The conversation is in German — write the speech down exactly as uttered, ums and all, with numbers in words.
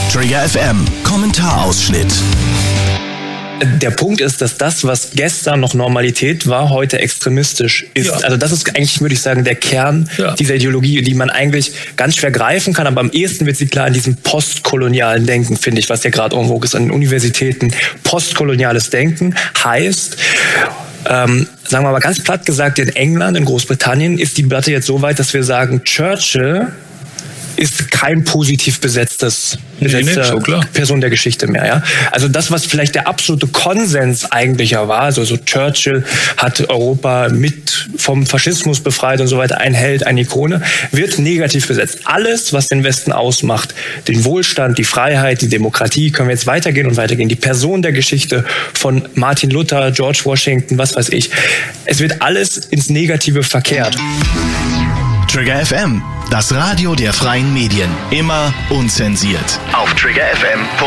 Trigger F M, Kommentarausschnitt. Der Punkt ist, dass das, was gestern noch Normalität war, heute extremistisch ist. Ja. Also das ist eigentlich, würde ich sagen, der Kern ja. dieser Ideologie, die man eigentlich ganz schwer greifen kann, aber am ehesten wird sie klar in diesem postkolonialen Denken, finde ich, was ja gerade irgendwo ist an den Universitäten. Postkoloniales Denken heißt, ähm, sagen wir mal ganz platt gesagt, in England, in Großbritannien ist die Debatte jetzt so weit, dass wir sagen, Churchill ist kein positiv besetztes besetzte nee, nee, Person der Geschichte mehr. Ja? Also das, was vielleicht der absolute Konsens eigentlicher war, also so Churchill hat Europa mit vom Faschismus befreit und so weiter, ein Held, eine Ikone, wird negativ besetzt. Alles, was den Westen ausmacht, den Wohlstand, die Freiheit, die Demokratie, können wir jetzt weitergehen und weitergehen. Die Person der Geschichte von Martin Luther, George Washington, was weiß ich. Es wird alles ins Negative verkehrt. Trigger F M, das Radio der freien Medien. Immer unzensiert. Auf trigger f m punkt de